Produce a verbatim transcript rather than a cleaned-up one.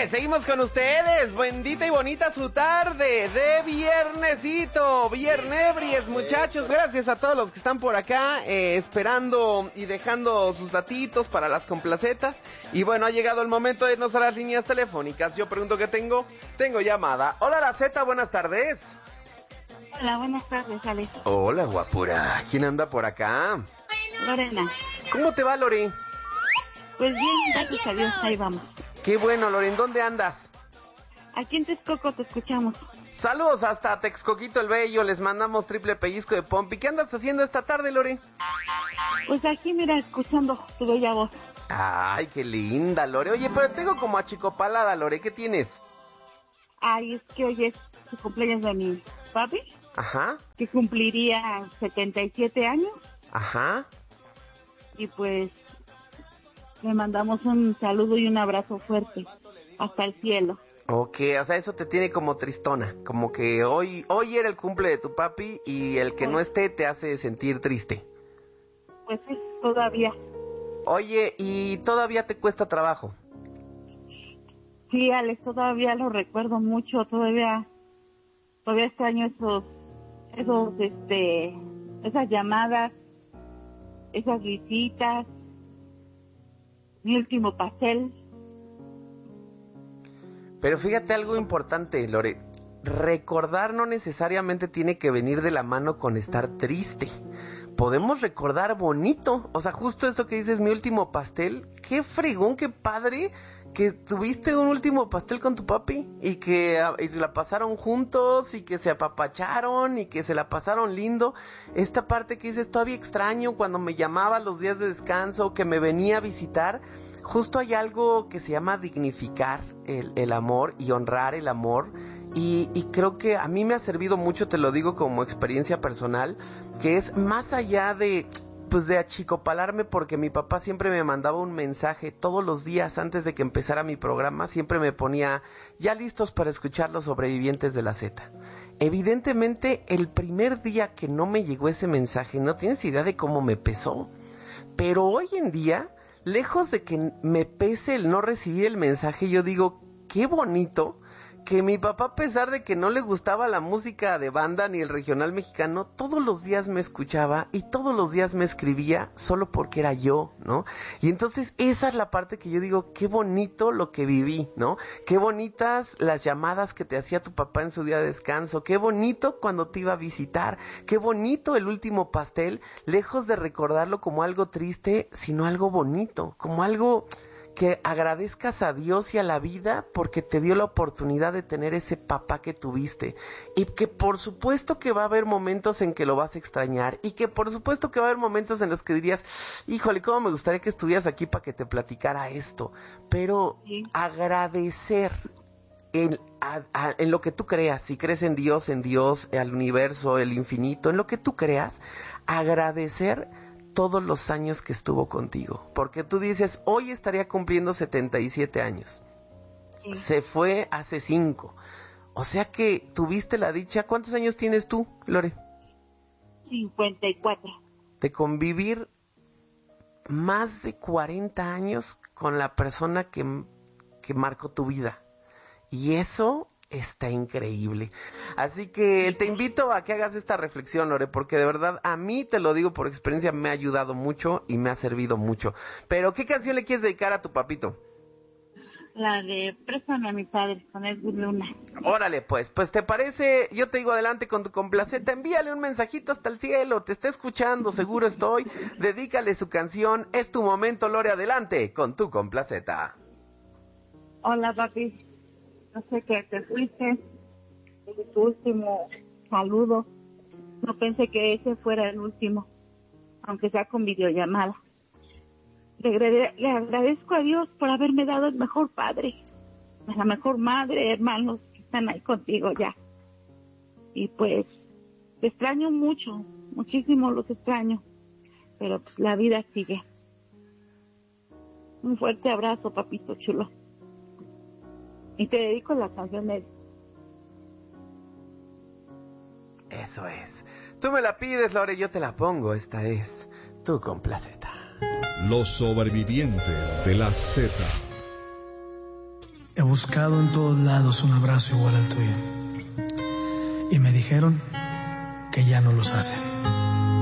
Señores, seguimos con ustedes. Bendita y bonita su tarde de viernesito, viernebries, muchachos. Gracias a todos los que están por acá eh, esperando y dejando sus datitos para las complacetas. Y bueno, ha llegado el momento de irnos a las líneas telefónicas. Yo pregunto qué tengo. Tengo llamada. Hola, la Z, buenas tardes. Hola, buenas tardes, Alex. Hola, guapura. ¿Quién anda por acá? Lorena. ¿Cómo te va, Lore? Pues bien, gracias a Dios, ahí vamos. Qué bueno, Lore, ¿en dónde andas? Aquí en Texcoco te escuchamos. Saludos hasta Texcoquito el Bello, les mandamos triple pellizco de pompi. ¿Qué andas haciendo esta tarde, Lore? Pues aquí, mira, escuchando tu bella voz. Ay, qué linda, Lore. Oye, pero tengo como achicopalada, Lore, ¿qué tienes? Ay, es que hoy es su cumpleaños de mi papi. Ajá. Que cumpliría setenta y siete años. Ajá. Y pues le mandamos un saludo y un abrazo fuerte hasta el cielo. Ok, o sea, eso te tiene como tristona, como que hoy hoy era el cumple de tu papi y el que pues, no esté te hace sentir triste. Pues sí, todavía. Oye, ¿y todavía te cuesta trabajo? Sí, Alex, todavía lo recuerdo mucho, todavía todavía extraño esos esos este esas llamadas, esas visitas, mi último pastel. Pero fíjate algo importante, Lore, recordar no necesariamente tiene que venir de la mano con estar triste. Podemos recordar bonito, o sea, justo esto que dices, mi último pastel, qué fregón, qué padre que tuviste un último pastel con tu papi y que y la pasaron juntos y que se apapacharon y que se la pasaron lindo. Esta parte que dices, todavía extraño cuando me llamaba los días de descanso, que me venía a visitar. Justo hay algo que se llama dignificar el, el amor y honrar el amor. Y, y creo que a mí me ha servido mucho, te lo digo como experiencia personal, que es más allá de, pues de achicopalarme, porque mi papá siempre me mandaba un mensaje todos los días antes de que empezara mi programa, siempre me ponía, ya listos para escuchar Los Sobrevivientes de la Z. Evidentemente, el primer día que no me llegó ese mensaje, no tienes idea de cómo me pesó, pero hoy en día, lejos de que me pese el no recibir el mensaje, yo digo, qué bonito que mi papá, a pesar de que no le gustaba la música de banda ni el regional mexicano, todos los días me escuchaba y todos los días me escribía solo porque era yo, ¿no? Y entonces esa es la parte que yo digo, qué bonito lo que viví, ¿no? Qué bonitas las llamadas que te hacía tu papá en su día de descanso, qué bonito cuando te iba a visitar, qué bonito el último pastel, lejos de recordarlo como algo triste, sino algo bonito, como algo que agradezcas a Dios y a la vida porque te dio la oportunidad de tener ese papá que tuviste, y que por supuesto que va a haber momentos en que lo vas a extrañar, y que por supuesto que va a haber momentos en los que dirías, híjole, cómo me gustaría que estuvieras aquí para que te platicara esto, pero sí, agradecer en, a, a, en lo que tú creas, si crees en Dios, en Dios, al universo, el infinito, en lo que tú creas, agradecer todos los años que estuvo contigo, porque tú dices, hoy estaría cumpliendo setenta y siete años, sí. Se fue hace cinco, o sea que tuviste la dicha. ¿Cuántos años tienes tú, Lore? cincuenta y cuatro. De convivir más de cuarenta años con la persona que, que marcó tu vida, y eso está increíble. Así que te invito a que hagas esta reflexión, Lore, porque de verdad a mí, te lo digo por experiencia, me ha ayudado mucho y me ha servido mucho. Pero ¿qué canción le quieres dedicar a tu papito? La de Préstame a mi padre, con Edwin Luna. Órale, pues, pues te parece, yo te digo adelante con tu complaceta, envíale un mensajito hasta el cielo, te está escuchando, seguro estoy, dedícale su canción, es tu momento, Lore, adelante con tu complaceta. Hola, papi. No sé qué, te fuiste, tu último saludo, no pensé que ese fuera el último, aunque sea con videollamada. Le, agrade, le agradezco a Dios por haberme dado el mejor padre, la mejor madre, hermanos que están ahí contigo ya. Y pues, te extraño mucho, muchísimo los extraño, pero pues la vida sigue. Un fuerte abrazo, papito chulo. Y te dedico la canción de... Eso es. Tú me la pides, Lore, yo te la pongo. Esta es tu complaceta. Los sobrevivientes de la Z. He buscado en todos lados un abrazo igual al tuyo. Y me dijeron que ya no los hacen.